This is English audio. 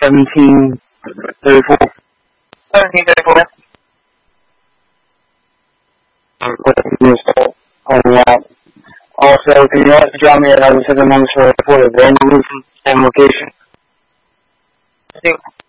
1734. 1734. Also, can you also drop me another 7 months for a report of vandalism and location?